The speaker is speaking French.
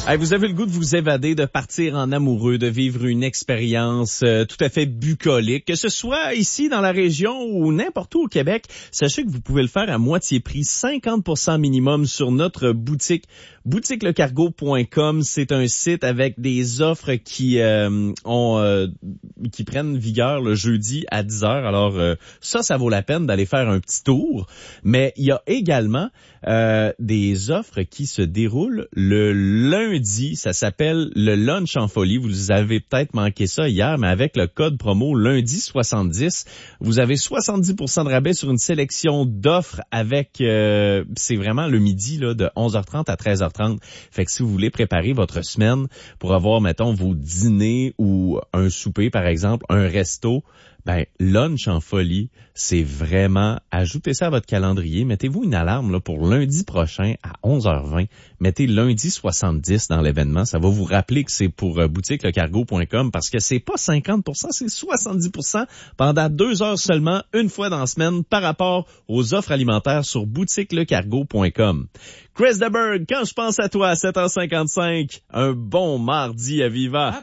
Hey, vous avez le goût de vous évader, de partir en amoureux, de vivre une expérience tout à fait bucolique, que ce soit ici dans la région ou n'importe où au Québec. Sachez que vous pouvez le faire à moitié prix, 50% minimum sur notre boutique. Boutiquelecargo.com, c'est un site avec des offres qui prennent vigueur le jeudi à 10h. Alors ça vaut la peine d'aller faire un petit tour. Mais il y a également des offres qui se déroulent le lundi. Ça s'appelle le lunch en folie. Vous avez peut-être manqué ça hier, mais avec le code promo lundi 70, vous avez 70% de rabais sur une sélection d'offres avec c'est vraiment le midi là de 11h30 à 13h30. Fait que si vous voulez préparer votre semaine pour avoir, mettons, vos dîners ou un souper, par exemple, un resto, ben, lunch en folie, c'est vraiment, ajoutez ça à votre calendrier. Mettez-vous une alarme là, pour lundi prochain à 11h20. Mettez lundi 70 dans l'événement. Ça va vous rappeler que c'est pour boutiquelecargo.com parce que c'est pas 50%, c'est 70% pendant 2 heures seulement, une fois dans la semaine, par rapport aux offres alimentaires sur boutiquelecargo.com. Chris Deberg, quand je pense à toi à 7h55, un bon mardi à Viva.